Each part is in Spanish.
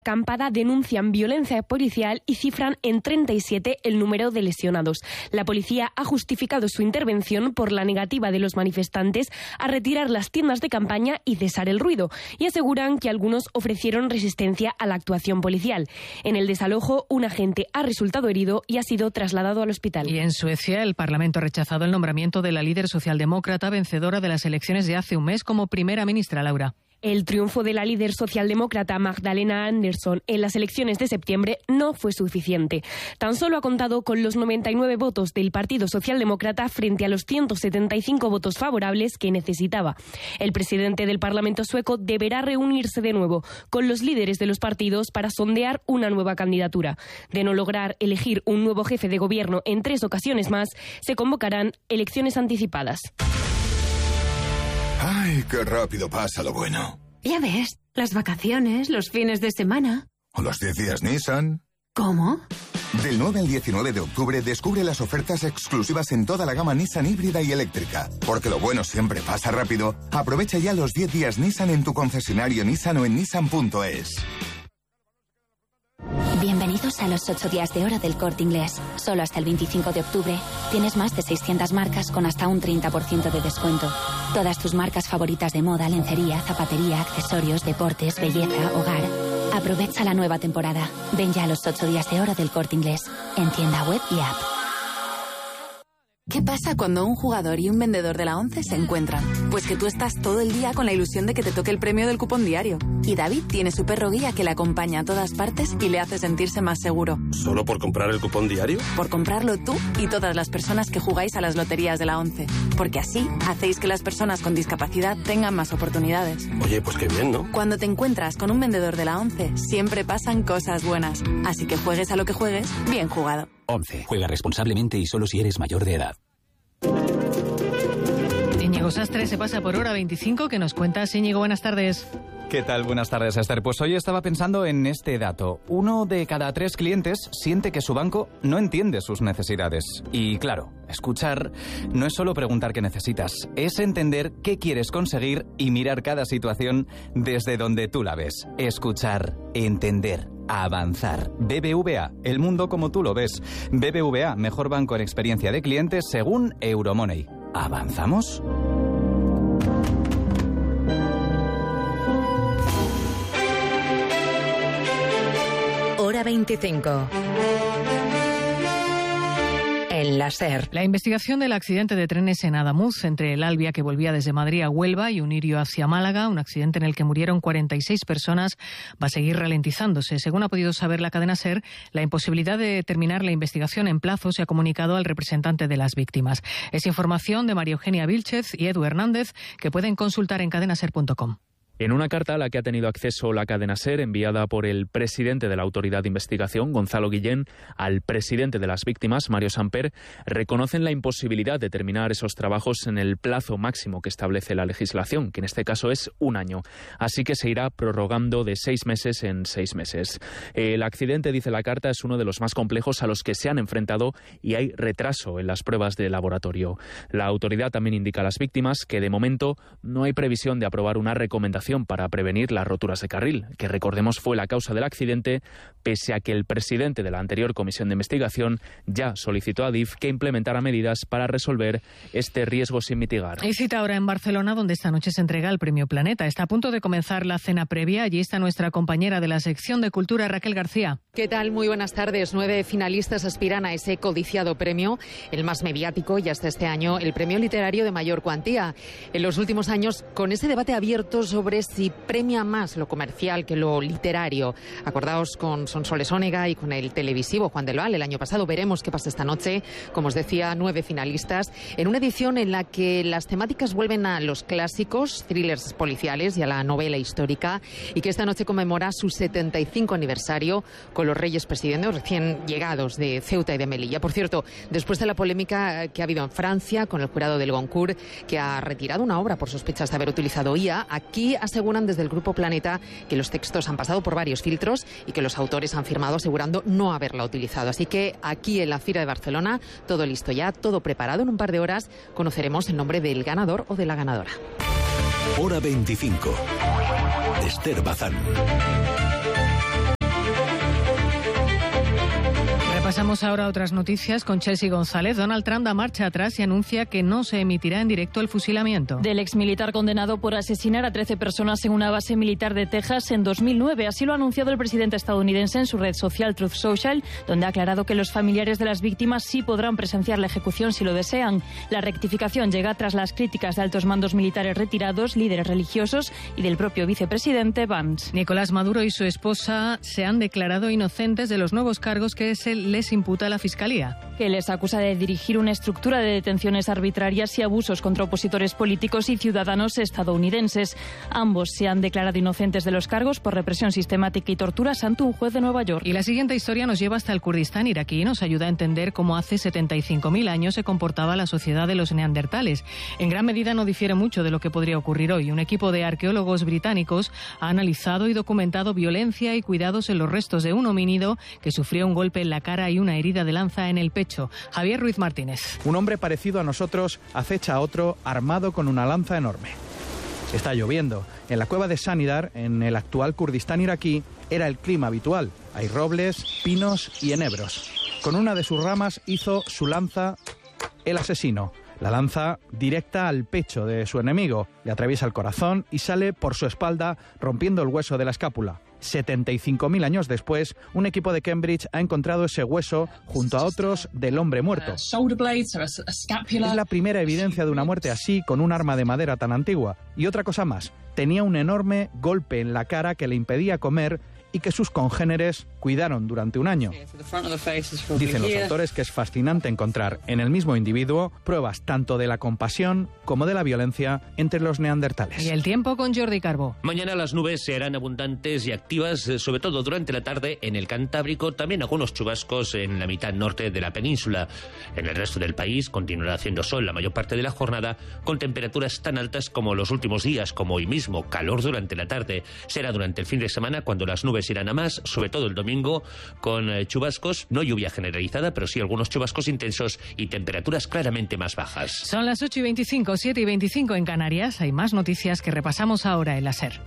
acampada denuncian violencia policial y cifran en 37 el número de lesionados. La policía ha justificado su intervención por la negativa de los manifestantes a retirar las tiendas de campaña y cesar el ruido, y aseguran que algunos ofrecieron resistencia a la actuación policial. En el desalojo, un agente ha resultado herido y ha sido trasladado al hospital. Y en Suecia, el Parlamento ha rechazado el nombramiento de la líder socialdemócrata vencedora de las elecciones de hace un mes como primera ministra, Laura. El triunfo de la líder socialdemócrata Magdalena Andersson en las elecciones de septiembre no fue suficiente. Tan solo ha contado con los 99 votos del Partido Socialdemócrata frente a los 175 votos favorables que necesitaba. El presidente del Parlamento sueco deberá reunirse de nuevo con los líderes de los partidos para sondear una nueva candidatura. De no lograr elegir un nuevo jefe de gobierno en 3 ocasiones más, se convocarán elecciones anticipadas. ¡Ay, qué rápido pasa lo bueno! Ya ves, las vacaciones, los fines de semana. ¿O los 10 días Nissan? ¿Cómo? Del 9 al 19 de octubre descubre las ofertas exclusivas en toda la gama Nissan híbrida y eléctrica. Porque lo bueno siempre pasa rápido. Aprovecha ya los 10 días Nissan en tu concesionario Nissan o en nissan.es. Bienvenidos a los 8 días de oro del Corte Inglés. Solo hasta el 25 de octubre tienes más de 600 marcas con hasta un 30% de descuento. Todas tus marcas favoritas de moda, lencería, zapatería, accesorios, deportes, belleza, hogar. Aprovecha la nueva temporada. Ven ya a los 8 días de oro del Corte Inglés, en tienda web y app. ¿Qué pasa cuando un jugador y un vendedor de la ONCE se encuentran? Pues que tú estás todo el día con la ilusión de que te toque el premio del cupón diario. Y David tiene su perro guía que le acompaña a todas partes y le hace sentirse más seguro. ¿Solo por comprar el cupón diario? Por comprarlo tú y todas las personas que jugáis a las loterías de la ONCE. Porque así hacéis que las personas con discapacidad tengan más oportunidades. Oye, pues qué bien, ¿no? Cuando te encuentras con un vendedor de la ONCE, siempre pasan cosas buenas. Así que juegues a lo que juegues, bien jugado. ONCE. Juega responsablemente y solo si eres mayor de edad. Íñigo Sastre se pasa por hora 25. ¿Qué nos cuentas, Íñigo? Buenas tardes. ¿Qué tal? Buenas tardes, Esther. Pues hoy estaba pensando en este dato. 1 de cada 3 clientes siente que su banco no entiende sus necesidades. Y claro, escuchar no es solo preguntar qué necesitas, es entender qué quieres conseguir y mirar cada situación desde donde tú la ves. Escuchar, entender, avanzar. BBVA, el mundo como tú lo ves. BBVA, mejor banco en experiencia de clientes según Euromoney. ¿Avanzamos? Hora 25. En la SER. La investigación del accidente de trenes en Adamuz, entre el Alvia que volvía desde Madrid a Huelva y Unirio hacia Málaga, un accidente en el que murieron 46 personas, va a seguir ralentizándose. Según ha podido saber la cadena SER, la imposibilidad de terminar la investigación en plazo se ha comunicado al representante de las víctimas. Es información de María Eugenia Vilchez y Edu Hernández, que pueden consultar en cadenaser.com. En una carta a la que ha tenido acceso la cadena SER, enviada por el presidente de la Autoridad de Investigación, Gonzalo Guillén, al presidente de las víctimas, Mario Samper, reconocen la imposibilidad de terminar esos trabajos en el plazo máximo que establece la legislación, que en este caso es 1 año. Así que se irá prorrogando de 6 meses en 6 meses. El accidente, dice la carta, es uno de los más complejos a los que se han enfrentado y hay retraso en las pruebas de laboratorio. La autoridad también indica a las víctimas que de momento no hay previsión de aprobar una recomendación para prevenir las roturas de carril, que recordemos fue la causa del accidente, pese a que el presidente de la anterior comisión de investigación ya solicitó a Adif que implementara medidas para resolver este riesgo sin mitigar. Y cita ahora en Barcelona, donde esta noche se entrega el Premio Planeta. Está a punto de comenzar la cena previa. Allí está nuestra compañera de la sección de Cultura, Raquel García. ¿Qué tal? Muy buenas tardes. 9 finalistas aspiran a ese codiciado premio, el más mediático y hasta este año el premio literario de mayor cuantía. En los últimos años, con ese debate abierto sobre si premia más lo comercial que lo literario. Acordaos con Sonsoles Onega y con el televisivo Juan del Val el año pasado. Veremos qué pasa esta noche. Como os decía, 9 finalistas en una edición en la que las temáticas vuelven a los clásicos, thrillers policiales y a la novela histórica, y que esta noche conmemora su 75 aniversario con los reyes presidentes recién llegados de Ceuta y de Melilla. Por cierto, después de la polémica que ha habido en Francia con el jurado del Goncourt, que ha retirado una obra por sospechas de haber utilizado IA, aquí aseguran desde el Grupo Planeta que los textos han pasado por varios filtros y que los autores han firmado asegurando no haberla utilizado. Así que aquí en la Fira de Barcelona, todo listo ya, todo preparado. En un par de horas conoceremos el nombre del ganador o de la ganadora. Hora 25. Esther Bazán. Pasamos ahora a otras noticias con Chelsea González. Donald Trump da marcha atrás y anuncia que no se emitirá en directo el fusilamiento del exmilitar condenado por asesinar a 13 personas en una base militar de Texas en 2009. Así lo ha anunciado el presidente estadounidense en su red social Truth Social, donde ha aclarado que los familiares de las víctimas sí podrán presenciar la ejecución si lo desean. La rectificación llega tras las críticas de altos mandos militares retirados, líderes religiosos y del propio vicepresidente Vance. Nicolás Maduro y su esposa se han declarado inocentes de los nuevos cargos que les imputa la Fiscalía. Que les acusa de dirigir una estructura de detenciones arbitrarias y abusos contra opositores políticos y ciudadanos estadounidenses. Ambos se han declarado inocentes de los cargos por represión sistemática y torturas ante un juez de Nueva York. Y la siguiente historia nos lleva hasta el Kurdistán iraquí y nos ayuda a entender cómo hace 75.000 años se comportaba la sociedad de los neandertales. En gran medida no difiere mucho de lo que podría ocurrir hoy. Un equipo de arqueólogos británicos ha analizado y documentado violencia y cuidados en los restos de un homínido que sufrió un golpe en la cara y una herida de lanza en el pecho. Javier Ruiz Martínez. Un hombre parecido a nosotros acecha a otro armado con una lanza enorme. Está lloviendo. En la cueva de Sanidar, en el actual Kurdistán iraquí, era el clima habitual. Hay robles, pinos y enebros. Con una de sus ramas hizo su lanza el asesino. La lanza directa al pecho de su enemigo. Le atraviesa el corazón y sale por su espalda, rompiendo el hueso de la escápula. 75.000 años después, un equipo de Cambridge ha encontrado ese hueso junto a otros del hombre muerto. Es la primera evidencia de una muerte así con un arma de madera tan antigua. Y otra cosa más, tenía un enorme golpe en la cara que le impedía comer y que sus congéneres cuidaron durante un año. Dicen los autores que es fascinante encontrar en el mismo individuo pruebas tanto de la compasión como de la violencia entre los neandertales. Y el tiempo con Jordi Carbó. Mañana las nubes serán abundantes y activas, sobre todo durante la tarde en el Cantábrico, también algunos chubascos en la mitad norte de la península. En el resto del país continuará haciendo sol la mayor parte de la jornada, con temperaturas tan altas como los últimos días, como hoy mismo, calor durante la tarde. Será durante el fin de semana cuando las nubes irán a más, sobre todo el domingo, con chubascos, no lluvia generalizada, pero sí algunos chubascos intensos y temperaturas claramente más bajas. Son las 8:25, 7:25 en Canarias. Hay más noticias que repasamos ahora en la SER.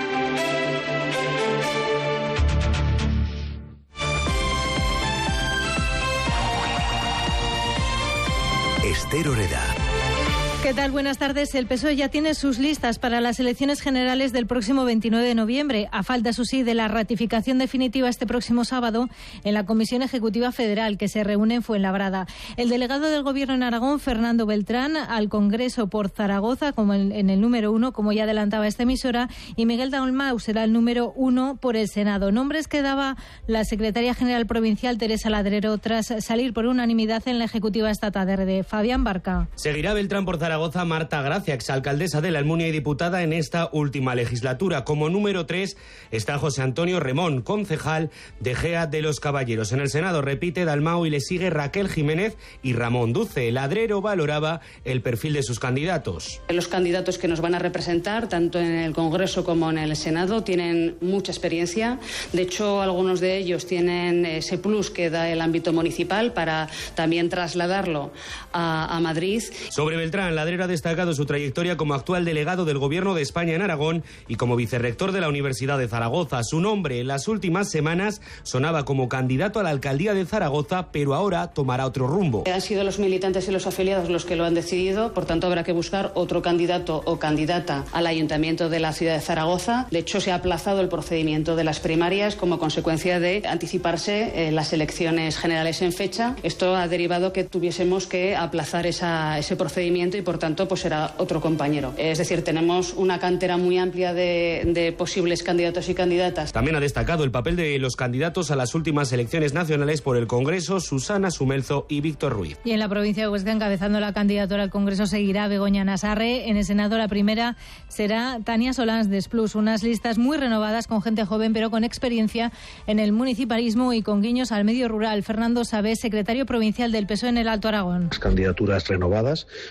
Ester Oreda. ¿Qué tal? Buenas tardes. El PSOE ya tiene sus listas para las elecciones generales del próximo 29 de noviembre, a falta, eso sí, de la ratificación definitiva este próximo sábado en la Comisión Ejecutiva Federal, que se reúne en Fuenlabrada. El delegado del Gobierno en Aragón, Fernando Beltrán, al Congreso por Zaragoza, como en el número 1, como ya adelantaba esta emisora, y Miguel Dalmau será el número 1 por el Senado. Nombres que daba la secretaria general provincial, Teresa Ladrero, tras salir por unanimidad en la Ejecutiva estatal de Fabián Barca. Seguirá Beltrán por Zaragoza Marta Gracia, exalcaldesa de la Almunia y diputada en esta última legislatura. Como número 3 está José Antonio Remón, concejal de Gea de los Caballeros. En el Senado repite Dalmau y le sigue Raquel Jiménez y Ramón Duce. Ladrero valoraba el perfil de sus candidatos. Los candidatos que nos van a representar, tanto en el Congreso como en el Senado, tienen mucha experiencia. De hecho, algunos de ellos tienen ese plus que da el ámbito municipal para también trasladarlo a Madrid. Sobre Beltrán, Ladrero ha destacado su trayectoria como actual delegado del Gobierno de España en Aragón y como vicerrector de la Universidad de Zaragoza. Su nombre en las últimas semanas sonaba como candidato a la alcaldía de Zaragoza, pero ahora tomará otro rumbo. Han sido los militantes y los afiliados los que lo han decidido, por tanto habrá que buscar otro candidato o candidata al Ayuntamiento de la ciudad de Zaragoza. De hecho, se ha aplazado el procedimiento de las primarias como consecuencia de anticiparse las elecciones generales en fecha. Esto ha derivado que tuviésemos que aplazar ese procedimiento y por tanto pues será otro compañero. Es decir, tenemos una cantera muy amplia de posibles candidatos y candidatas. También ha destacado el papel de los candidatos a las últimas elecciones nacionales por el Congreso, Susana Sumelzo y Víctor Ruiz. Y en la provincia de Huesca, encabezando la candidatura al Congreso, seguirá Begoña Nassarre. En el Senado la primera será Tania Solans Desplus. Unas listas muy renovadas con gente joven pero con experiencia en el municipalismo y con guiños al medio rural. Fernando Sabés, secretario provincial del PSOE en el Alto Aragón. Las candidaturas renovadas, pero sobre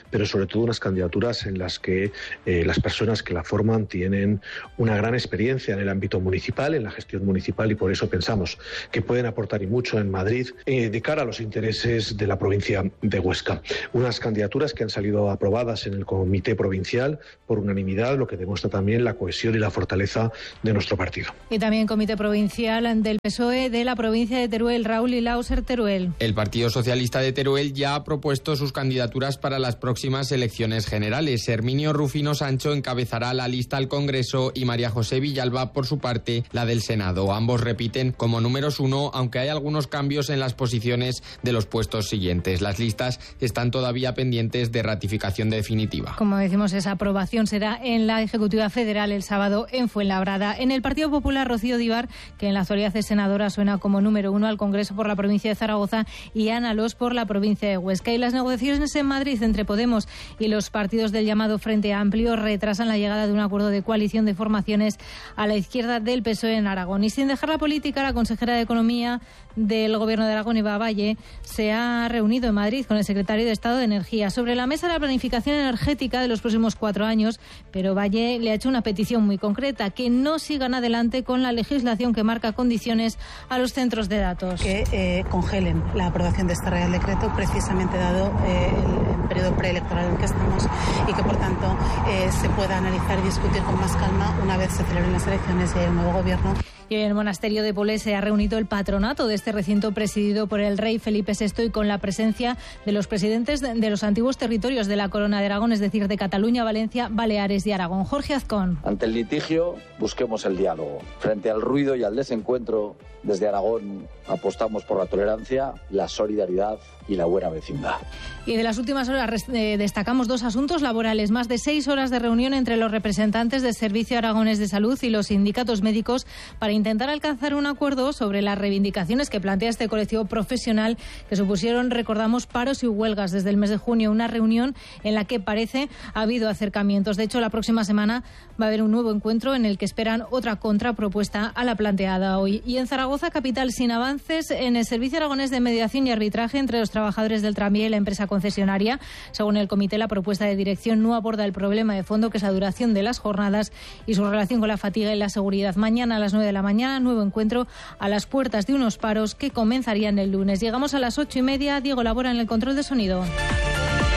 todo unas candidaturas en las que las personas que la forman tienen una gran experiencia en el ámbito municipal, en la gestión municipal, y por eso pensamos que pueden aportar y mucho en Madrid de cara a los intereses de la provincia de Huesca. Unas candidaturas que han salido aprobadas en el Comité Provincial por unanimidad, lo que demuestra también la cohesión y la fortaleza de nuestro partido. Y también Comité Provincial del PSOE de la provincia de Teruel, Raúl Ilauser, Teruel. El Partido Socialista de Teruel ya ha propuesto sus candidaturas para las próximas elecciones generales. Herminio Rufino Sancho encabezará la lista al Congreso y María José Villalba, por su parte, la del Senado. Ambos repiten como números 1, aunque hay algunos cambios en las posiciones de los puestos siguientes. Las listas están todavía pendientes de ratificación definitiva. Como decimos, esa aprobación será en la Ejecutiva Federal el sábado en Fuenlabrada. En el Partido Popular, Rocío Díbar, que en la actualidad es senadora, suena como número 1 al Congreso por la provincia de Zaragoza, y Ana Los por la provincia de Huesca. Y las negociaciones en Madrid entre Podemos y los partidos del llamado Frente Amplio retrasan la llegada de un acuerdo de coalición de formaciones a la izquierda del PSOE en Aragón. Y sin dejar la política, la consejera de Economía del Gobierno de Aragón, Eva Valle, se ha reunido en Madrid con el secretario de Estado de Energía sobre la mesa de la planificación energética de los próximos 4 años, pero Valle le ha hecho una petición muy concreta: que no sigan adelante con la legislación que marca condiciones a los centros de datos. Que congelen la aprobación de este Real Decreto, precisamente dado el periodo preelectoral en el que estamos, y que por tanto se pueda analizar y discutir con más calma una vez se celebren las elecciones y haya un nuevo gobierno. Y en el monasterio de Polé se ha reunido el patronato de este recinto, presidido por el rey Felipe VI, y con la presencia de los presidentes de los antiguos territorios de la Corona de Aragón, es decir, de Cataluña, Valencia, Baleares y Aragón. Jorge Azcón. Ante el litigio, busquemos el diálogo. Frente al ruido y al desencuentro, desde Aragón apostamos por la tolerancia, la solidaridad y la buena vecindad. Y de las últimas horas destacamos 2 asuntos laborales. Más de 6 horas de reunión entre los representantes del Servicio Aragonés de Salud y los sindicatos médicos para intentar alcanzar un acuerdo sobre las reivindicaciones que plantea este colectivo profesional, que supusieron, recordamos, paros y huelgas desde el mes de junio. Una reunión en la que parece ha habido acercamientos. De hecho, la próxima semana va a haber un nuevo encuentro en el que esperan otra contrapropuesta a la planteada hoy. Y en Zaragoza capital, sin avances en el Servicio Aragonés de Mediación y Arbitraje entre los trabajadores del tranvía y la empresa concesionaria. Según el comité, la propuesta de dirección no aborda el problema de fondo, que es la duración de las jornadas y su relación con la fatiga y la seguridad. Mañana a las 9 de la mañana, nuevo encuentro a las puertas de unos paros que comenzarían el lunes. Llegamos a las 8:30. Diego Labora en el control de sonido.